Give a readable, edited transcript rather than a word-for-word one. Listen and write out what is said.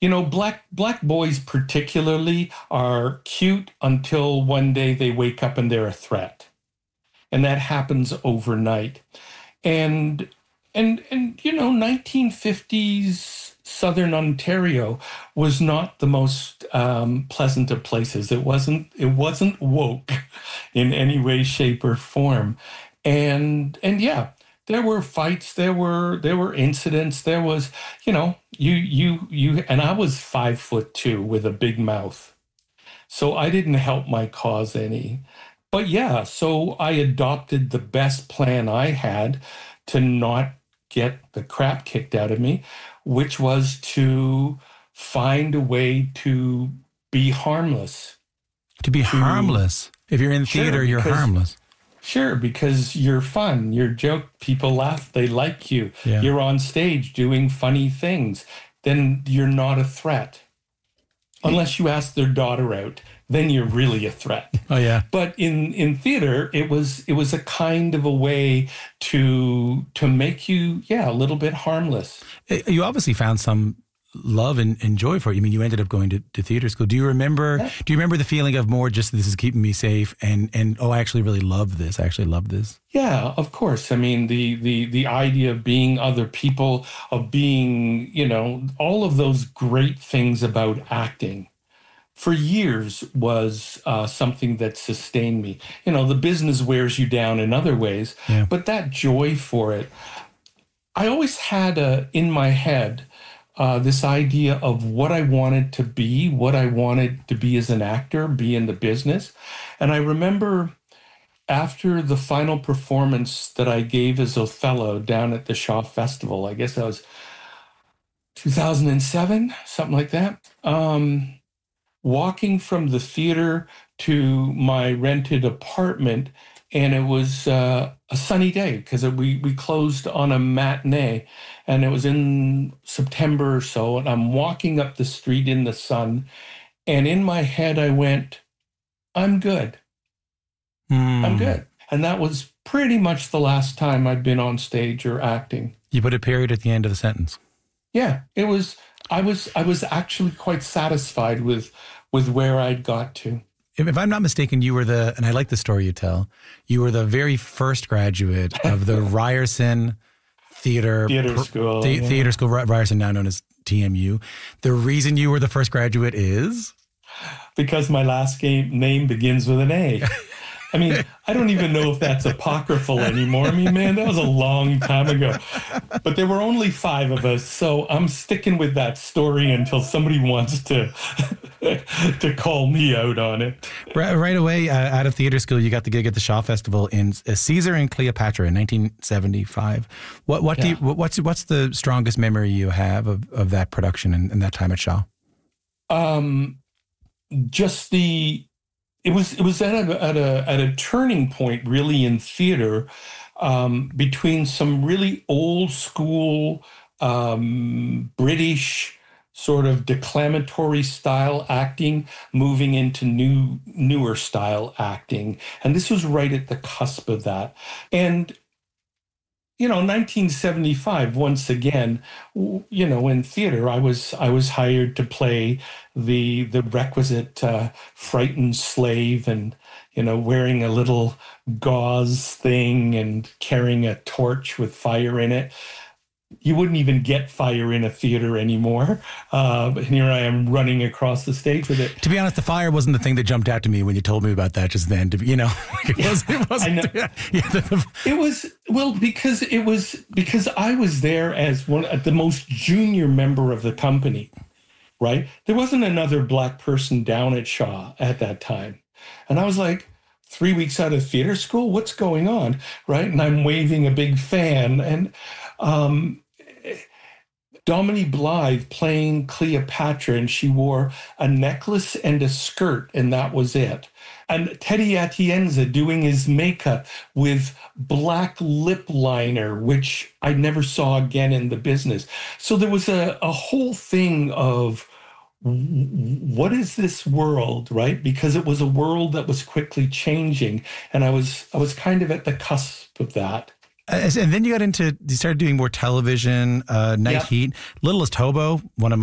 black boys particularly are cute until one day they wake up and they're a threat. And that happens overnight. And 1950s Southern Ontario was not the most pleasant of places. It wasn't woke in any way, shape, or form. And yeah, there were fights, there were incidents, there was, you and I was 5'2" with a big mouth. So I didn't help my cause any. But yeah, so I adopted the best plan I had to not get the crap kicked out of me, which was to find a way to be harmless. To be harmless? If you're in theater, you're harmless. Sure, because you're fun, you're joke, people laugh, they like you. Yeah. You're on stage doing funny things. Then you're not a threat. Unless you ask their daughter out, then you're really a threat. Oh yeah. But in theater, it was a kind of a way to make you, a little bit harmless. You obviously found some love and joy for it. I mean, you ended up going to theater school. Do you remember the feeling of more just this is keeping me safe and I actually really love this. I actually love this. Yeah, of course. I mean, the idea of being other people, of being, all of those great things about acting for years was something that sustained me. The business wears you down in other ways, but that joy for it, I always had in my head this idea of what I wanted to be as an actor, be in the business. And I remember after the final performance that I gave as Othello down at the Shaw Festival, I guess that was 2007, something like that, walking from the theater to my rented apartment, and it was a sunny day because we closed on a matinee, and it was in September or so, and I'm walking up the street in the sun, and in my head I went, I'm good. I'm good. And that was pretty much the last time I'd been on stage or acting. You put a period at the end of the sentence. Yeah, it was. I was actually quite satisfied with where I'd got to. If I'm not mistaken, you were and I like the story you tell, you were the very first graduate of the Ryerson Theater School. Theater School, Ryerson, now known as TMU. The reason you were the first graduate is? Because my last name begins with an A. I mean, I don't even know if that's apocryphal anymore. I mean, man, that was a long time ago. But there were only 5 of us, so I'm sticking with that story until somebody wants to call me out on it. Right away, out of theater school, you got the gig at the Shaw Festival in Caesar and Cleopatra in 1975. What's the strongest memory you have of that production and that time at Shaw? It was at a turning point, really, in theater, between some really old school British sort of declamatory style acting, moving into newer style acting, and this was right at the cusp of that. And 1975, once again, in theater, I was hired to play the requisite frightened slave, and wearing a little gauze thing and carrying a torch with fire in it. You wouldn't even get fire in a theater anymore. But here I am running across the stage with it. To be honest, the fire wasn't the thing that jumped out to me when you told me about that just then. It wasn't. It was, because I was there as the most junior member of the company, right? There wasn't another Black person down at Shaw at that time. And I was like, 3 weeks out of theater school, what's going on, right? And I'm waving a big fan, and Dominique Blythe playing Cleopatra, and she wore a necklace and a skirt, and that was it. And Teddy Atienza doing his makeup with black lip liner, which I never saw again in the business. So there was a whole thing of, what is this world, right? Because it was a world that was quickly changing, and I was kind of at the cusp of that. And then you started doing more television, Night Heat, Littlest Hobo, one of